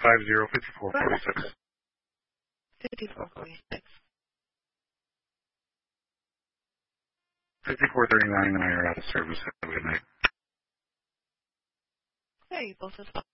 505446. 5446. 5439, and I are out of service. Have a good night. Okay, both as well.